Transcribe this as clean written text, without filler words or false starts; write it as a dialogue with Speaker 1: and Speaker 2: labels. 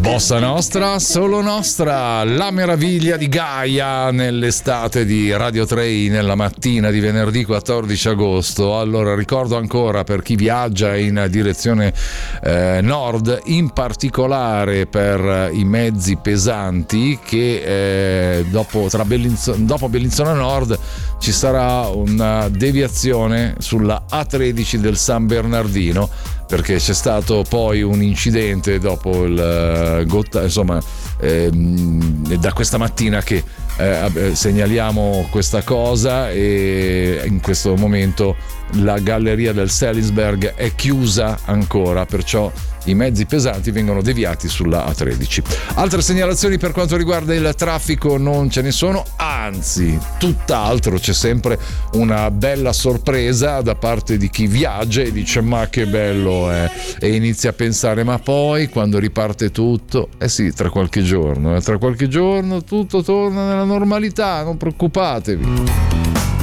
Speaker 1: Bossa Nostra, solo nostra, la meraviglia di Gaia nell'estate di Radio 3 nella mattina di venerdì 14 agosto. Allora ricordo ancora, per chi viaggia in direzione nord, in particolare per i mezzi pesanti, che dopo Bellinzona Nord ci sarà una deviazione sulla A13 del San Bernardino, perché c'è stato poi un incidente dopo il insomma, è da questa mattina che segnaliamo questa cosa, e in questo momento la galleria del Selinsberg è chiusa ancora, perciò i mezzi pesanti vengono deviati sulla A13. Altre segnalazioni per quanto riguarda il traffico non ce ne sono, anzi tutt'altro, c'è sempre una bella sorpresa da parte di chi viaggia e dice ma che bello è, e inizia a pensare ma poi quando riparte tutto, sì, tra qualche giorno tutto torna nella normalità, non preoccupatevi.